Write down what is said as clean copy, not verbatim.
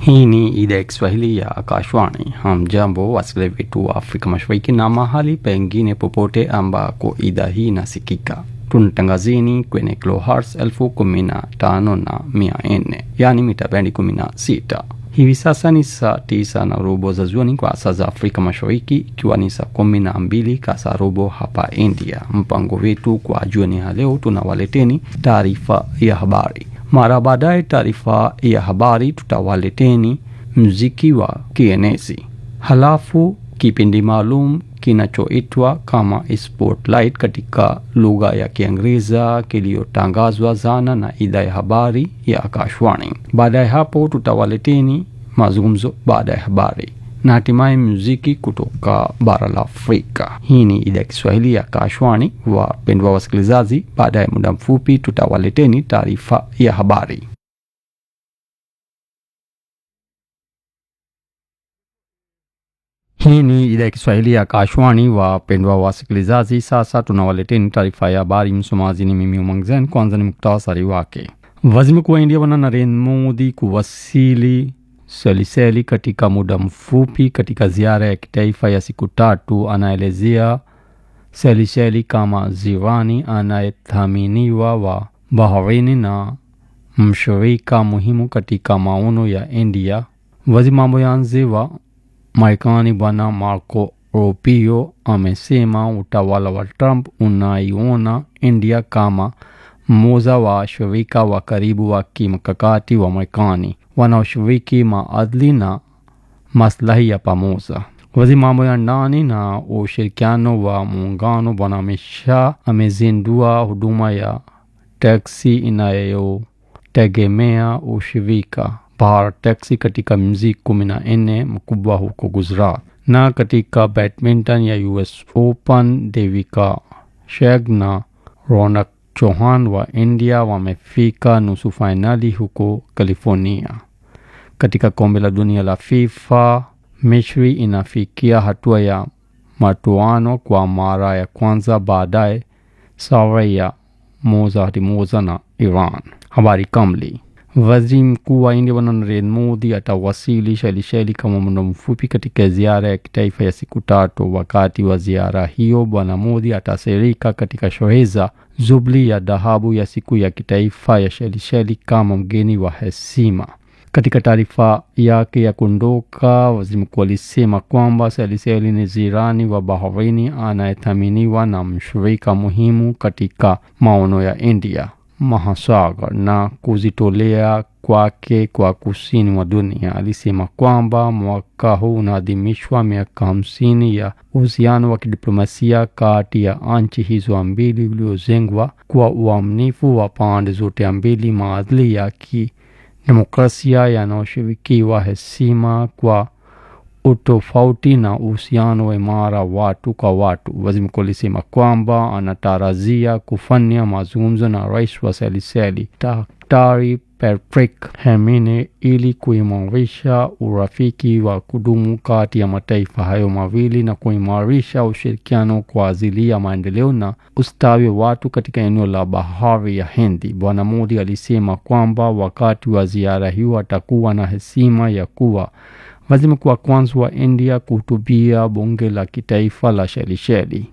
Hii ni idhaa ya Kiswahili ya Akashwani. Hamjambo wasikilizaji wetu wa Afrika Mashariki na mahali pengine popote ambako idhaa hii inasikika. Tunatangazini kwenye kilohertz 15,400, yani mita bendi 16. Hivi sasa ni saa 9:15 za jioni kwa saa za Afrika Mashariki, ikiwa ni saa 12 kasorobo hapa India. Mpango wetu kwa jioni ya leo, tunawaleteni taarifa ya habari. Mara baadaye taarifa ya habari tutawaleteni muziki wa kienezi. Halafu kipindi maalum kinachoitwa kama Spotlight katika lugha ya Kiingereza kiliyotangazwa jana na idhaa ya habari ya Akashwani. Baadaye hapo tutawaleteni mazungumzo baada ya habari na hatimaye muziki kutoka bara la Afrika. Hii ni idhaa ya Kiswahili ya Akashwani. Wapendwa wasikilizaji, baada ya muda mfupi tutawaleteni taarifa ya habari. Hii ni idhaa ya Kiswahili ya Akashwani. Wapendwa wasikilizaji, sasa tunawaleteni taarifa ya habari. Msomaji ni mimi Umangzen. Kwanza ni muktasari wake. Waziri Mkuu wa India Bwana Narendra Modi kuwasili Seychelles katika muda mfupi katika ziara ya kitaifa ya siku 3. Anaelezea Seychelles kama jirani anayethaminiwa wa Bahrain na mshirika muhimu katika maono ya India. Waziri mambo ya nje wa Marekani Bwana Marco Rubio amesema utawala wa Trump unaiona India kama mmoja wa shirika wa karibu wa kimkakati wa Marekani wanaoshiriki maadili na maslahi ya pamoja. Waziri mambo ya ndani na ushirikiano wa muungano Bwana Amit Shah amezindua huduma ya taxi inayotegemea ushirika Bharat Taxi katika mji 14 mkubwa huko Gujarat. Na katika badminton ya US Open, Devika Sheikh na Ronak Chauhan wa India wamefika nusu finali huko California. Katika kombe la dunia la FIFA, Misri inafikia hatua ya matoano kwa mara ya kwanza baadaye sare ya 1-1 na Iran. Habari kamili. Waziri Mkuu wa India Bwana Narendra Modi atawasili Seychelles kama muda mfupi katika ziara ya kitaifa ya siku 3. Wakati wa ziara hiyo, Bwana Modi atashiriki katika sherehe za Jubilee ya dhahabu ya siku ya kitaifa ya Seychelles kama mgeni wa heshima. Katika taarifa yake ya kuondoka, waziri mkuu alisema kwamba Seychelles ni jirani wa Bahrain anayethaminiwa na mshirika muhimu katika maono ya India Mahasagar na kujitolea kwake kwa kusini mwa dunia. Alisema kwamba mwaka huu unaadhimishwa miaka 50 ya uhusiano wa kidiplomasia kati ya nchi hizo mbili uliojengwa kwa uaminifu wa pande zote mbili, maadili ya kidemokrasia yanayoshirikiwa, heshima kwa utofauti na uhusiano imara watu kwa watu. Waziri mkuu alisema kwamba anatarajia kufanya mazungumzo na rais wa Seychelles Daktari Patrick Hermine ili kuimarisha urafiki wa kudumu kati ya mataifa hayo mawili na kuimarisha ushirikiano kwa ajili ya maendeleo na ustawi wa watu katika eneo la bahari ya Hindi. Bwana Modi alisema kwamba wakati wa ziara hiyo atakuwa na heshima ya kuwa waziri mkuu wa kwanza wa India kuhutubia bunge la kitaifa la Seychelles.